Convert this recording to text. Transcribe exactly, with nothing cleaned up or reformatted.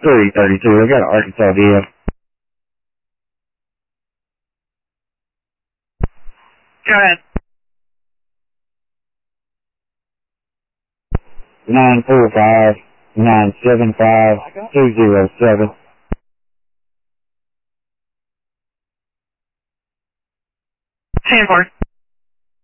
three thirty-two. I got an Arkansas D F. Go ahead. nine four five, nine seven five, two zero seven. ten four.